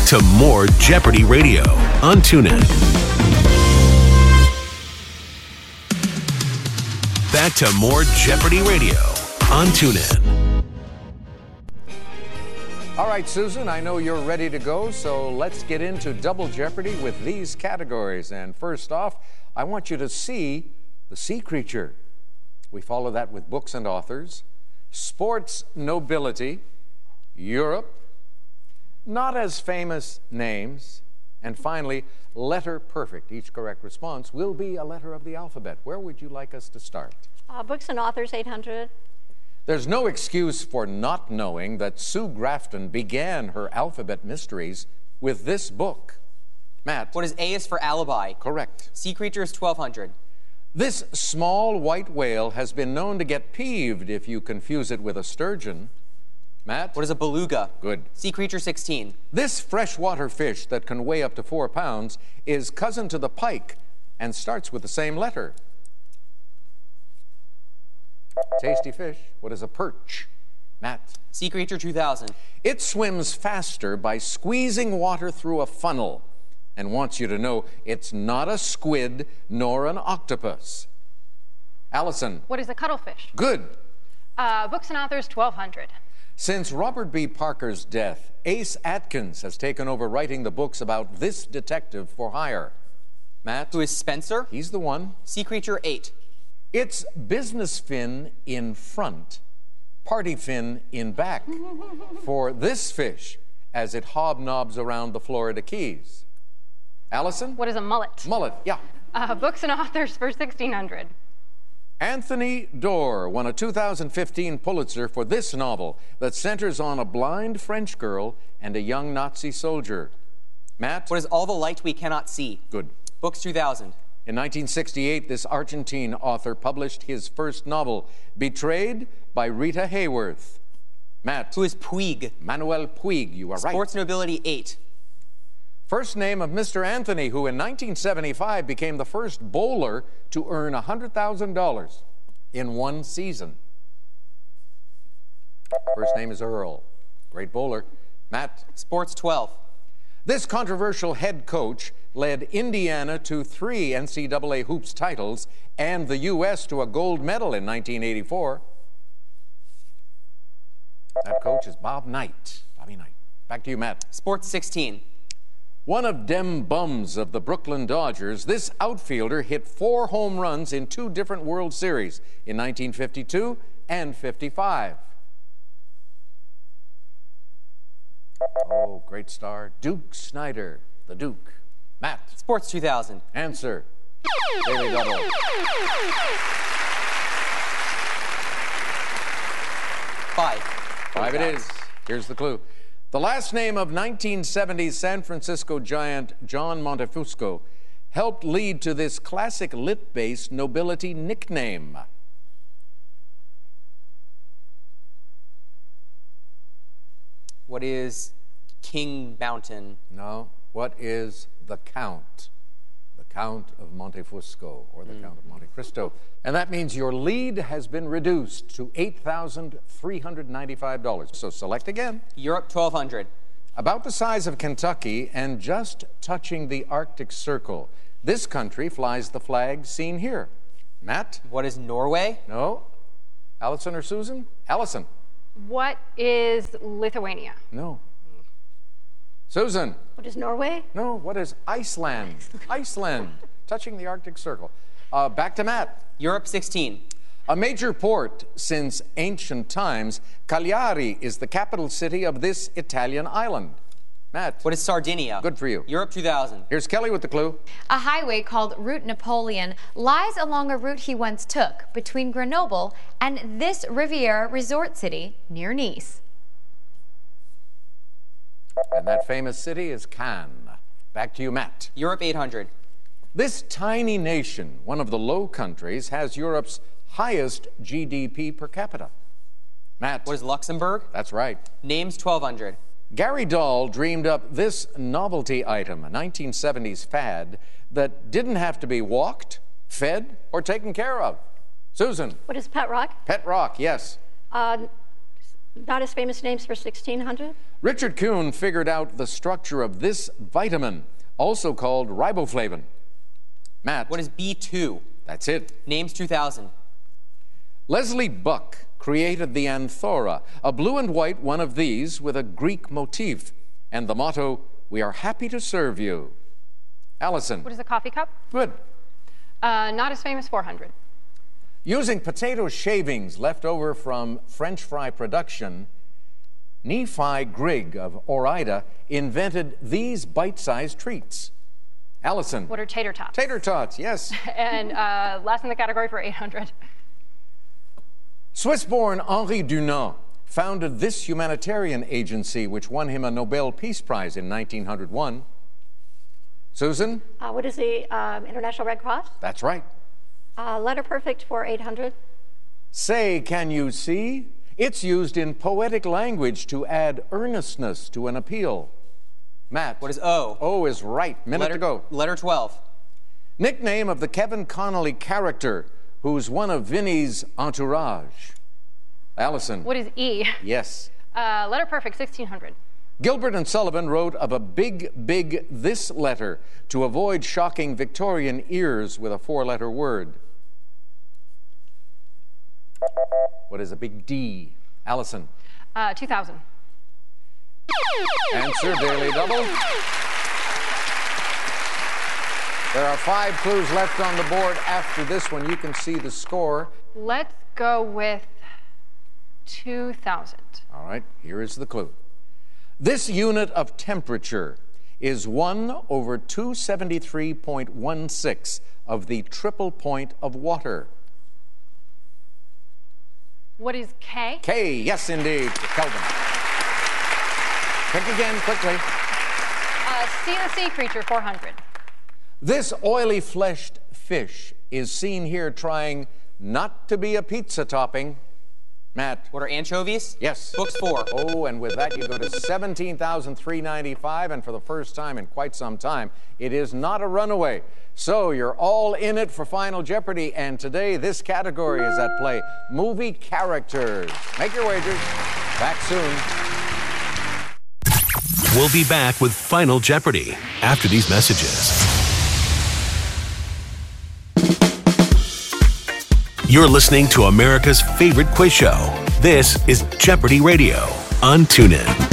back to more Jeopardy Radio on TuneIn. Back to more Jeopardy Radio on TuneIn. All right, Susan, I know you're ready to go, so let's get into Double Jeopardy with these categories. And first off, I want you to see the sea creature. We follow that with books and authors, sports nobility, Europe, not as famous names, and finally, letter perfect. Each correct response will be a letter of the alphabet. Where would you like us to start? Books and authors, 800. There's no excuse for not knowing that Sue Grafton began her alphabet mysteries with this book. Matt. What is A is for alibi? Correct. Sea creature is 1200. This small white whale has been known to get peeved if you confuse it with a sturgeon. Matt. What is a beluga? Good. Sea creature 16. This freshwater fish that can weigh up to 4 pounds is cousin to the pike and starts with the same letter. Tasty fish. What is a perch? Matt. Sea creature 2000. It swims faster by squeezing water through a funnel and wants you to know it's not a squid nor an octopus. Allison. What is a cuttlefish? Good. Books and authors, 1200. Since Robert B. Parker's death, Ace Atkins has taken over writing the books about this detective for hire. Matt. Who is Spencer? He's the one. Sea creature 8. It's business fin in front, party fin in back for this fish as it hobnobs around the Florida Keys. Allison? What is a mullet? Mullet, yeah. Books and authors for 1600. Anthony Doerr won a 2015 Pulitzer for this novel that centers on a blind French girl and a young Nazi soldier. Matt? What is All the Light We Cannot See? Good. Books 2000. In 1968, this Argentine author published his first novel, Betrayed by Rita Hayworth. Matt. Who is Puig? Manuel Puig, you are right. Sports nobility 8. First name of Mr. Anthony, who in 1975 became the first bowler to earn $100,000 in one season. First name is Earl. Great bowler. Matt. Sports 12. This controversial head coach led Indiana to 3 NCAA hoops titles and the U.S. to a gold medal in 1984. That coach is Bob Knight. Bobby Knight. Back to you, Matt. Sports 16. One of dem bums of the Brooklyn Dodgers, this outfielder hit 4 home runs in 2 different World Series in 1952 and 55. Oh, great star. Duke Snider, the Duke. Matt. Sports 2000. Answer. Daily double. 5. 5 it is. Here's the clue. The last name of 1970s San Francisco giant John Montefusco helped lead to this classic lit-based nobility nickname. What is King Mountain? No. What is the Count? The Count of Montefusco, or the Count of Monte Cristo. And that means your lead has been reduced to $8,395. So select again. Europe 1200. About the size of Kentucky and just touching the Arctic Circle, this country flies the flag seen here. Matt? What is Norway? No. Allison or Susan? Allison. What is Lithuania? No. Susan. What is Norway? No. What is Iceland? Iceland, touching the Arctic Circle. Back to Matt. Europe 16. A major port since ancient times, Cagliari is the capital city of this Italian island. Matt. What is Sardinia? Good for you. Europe 2000. Here's Kelly with the clue. A highway called Route Napoleon lies along a route he once took between Grenoble and this Riviera resort city near Nice. And that famous city is Cannes. Back to you, Matt. Europe 800. This tiny nation, one of the Low Countries, has Europe's highest GDP per capita. Matt. What is Luxembourg? That's right. Names 1200. Gary Dahl dreamed up this novelty item, a 1970s fad that didn't have to be walked, fed, or taken care of. Susan. What is Pet Rock? Pet rock, yes. Not as famous names for 1600. Richard Kuhn figured out the structure of this vitamin, also called riboflavin. Matt. What is B2? That's it. Names 2000. Leslie Buck created the Anthora, a blue and white one of these with a Greek motif, and the motto, "We are happy to serve you." Allison. What is a coffee cup? Good. Not as famous 400. Using potato shavings left over from French fry production, Nephi Grigg of Oroida invented these bite-sized treats. Allison. What are tater tots? Tater tots, yes. And last in the category for 800. Swiss-born Henri Dunant founded this humanitarian agency, which won him a Nobel Peace Prize in 1901. Susan? What is the International Red Cross? That's right. Letter perfect for 800. Say, can you see? It's used in poetic language to add earnestness to an appeal. Matt. What is O? O is right. Minute to go. Letter 12. Nickname of the Kevin Connolly character, who's one of Vinny's entourage. Allison. What is E? Yes. Letter perfect 1600. Gilbert and Sullivan wrote of a big this letter to avoid shocking Victorian ears with a 4-letter word. What is a big D? Allison. 2000. Answer, Daily Double. There are 5 clues left on the board. After this one, you can see the score. Let's go with 2000. All right, here is the clue. This unit of temperature is 1/273.16 of the triple point of water. What is K? K, yes indeed, Kelvin. Pick again, quickly. Sea creature 400. This oily-fleshed fish is seen here trying not to be a pizza topping. Matt. What are anchovies? Yes. Books 4. Oh, and with that you go to $17,395, and for the first time in quite some time, it is not a runaway. So you're all in it for Final Jeopardy, and today this category is at play, movie characters. Make your wagers. Back soon. We'll be back with Final Jeopardy after these messages. You're listening to America's favorite quiz show. This is Jeopardy Radio on TuneIn.